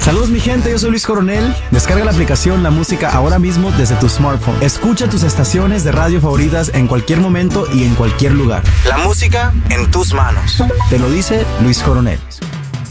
Saludos mi gente, yo soy Luis Coronel. Descarga la aplicación La Música ahora mismo desde tu smartphone. Escucha tus estaciones de radio favoritas en cualquier momento y en cualquier lugar. La música en tus manos. Te lo dice Luis Coronel.